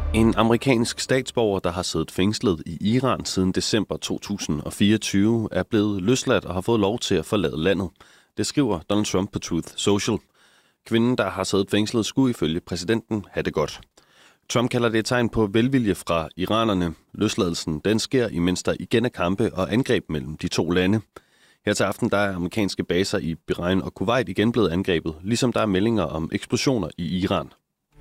En amerikansk statsborger, der har siddet fængslet i Iran siden december 2024, er blevet løsladt og har fået lov til at forlade landet. Det skriver Donald Trump på Truth Social. Kvinden, der har siddet fængslet, skulle ifølge præsidenten have det godt. Trump kalder det et tegn på velvilje fra iranerne. Løsladelsen den sker, imens der igen er kampe og angreb mellem de to lande. Her til aften der er amerikanske baser i Bahrain og Kuwait igen blevet angrebet, ligesom der er meldinger om eksplosioner i Iran.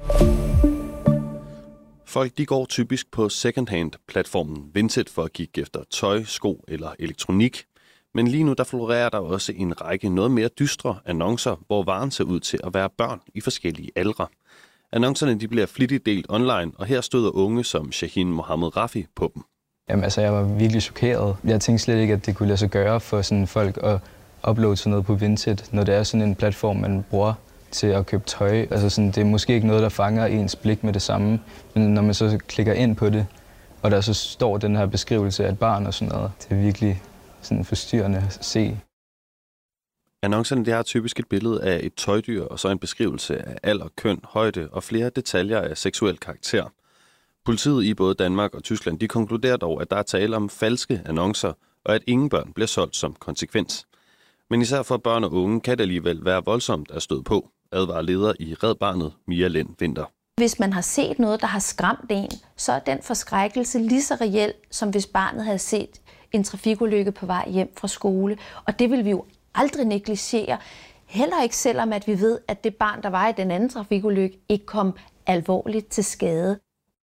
Folk de går typisk på second-hand-platformen Vinted for at kigge efter tøj, sko eller elektronik. Men lige nu der florerer der også en række noget mere dystre annoncer, hvor varen ser ud til at være børn i forskellige aldre. Annoncerne de bliver flittigt delt online, og her støder unge som Shahin Mohammed Rafi på dem. Jamen, altså, jeg var virkelig chokeret. Jeg tænkte slet ikke, at det kunne lade sig gøre for sådan folk at uploade sådan noget på Vinted, når det er sådan en platform, man bruger til at købe tøj. Altså, sådan, det er måske ikke noget, der fanger ens blik med det samme, men når man så klikker ind på det, og der så står den her beskrivelse af et barn og sådan noget, det er virkelig sådan forstyrrende at se. Annoncerne det har typisk et billede af et tøjdyr, og så en beskrivelse af alder, køn, højde og flere detaljer af seksuel karakter. Politiet i både Danmark og Tyskland de konkluderer dog, at der er tale om falske annoncer, og at ingen børn bliver solgt som konsekvens. Men især for børn og unge kan det alligevel være voldsomt at støde på, advarer leder i Red Barnet, Mia Lind Winther. Hvis man har set noget, der har skræmt en, så er den forskrækkelse lige så reel, som hvis barnet havde set en trafikulykke på vej hjem fra skole. Og det vil vi jo aldrig negligere. Heller ikke selvom, at vi ved, at det barn, der var i den anden trafikulykke, ikke kom alvorligt til skade.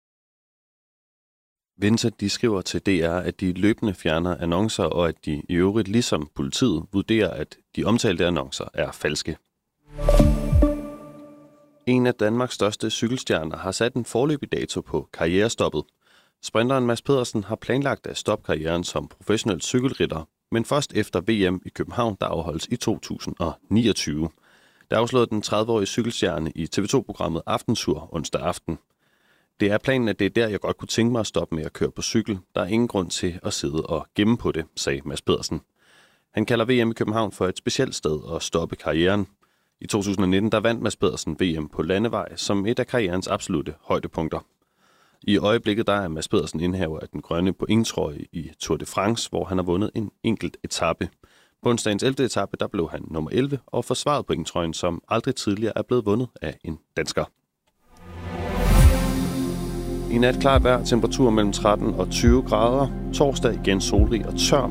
Winther de skriver til DR, at de løbende fjerner annoncer, og at de i øvrigt ligesom politiet vurderer, at de omtalte annoncer er falske. En af Danmarks største cykelstjerner har sat en foreløbig dato på karrierestoppet. Sprinteren Mads Pedersen har planlagt at stoppe karrieren som professionel cykelrytter, men først efter VM i København, der afholdes i 2029. Der afslørede den 30-årige cykelstjerne i TV2-programmet Aftentour onsdag aften. Det er planen, at det er der, jeg godt kunne tænke mig at stoppe med at køre på cykel. Der er ingen grund til at sidde og gemme på det, sagde Mads Pedersen. Han kalder VM i København for et specielt sted at stoppe karrieren. I 2019 der vandt Mads Pedersen VM på landevej som et af karrierens absolutte højdepunkter. I øjeblikket der er Mads Pedersen indehaver af den grønne pointtrøje i Tour de France, hvor han har vundet en enkelt etape. På onsdagens 11. etape der blev han nummer 11 og forsvaret pointtrøjen, som aldrig tidligere er blevet vundet af en dansker. I nat klart vejr, temperatur mellem 13 og 20 grader. Torsdag igen solrig og tør.